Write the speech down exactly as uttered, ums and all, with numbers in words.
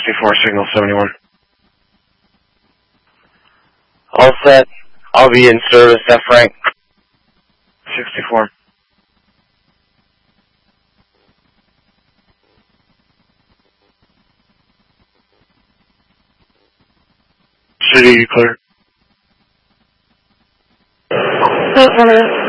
sixty-four, signal seventy-one. All set. I'll be in service, F rank. sixty-four. City, clear.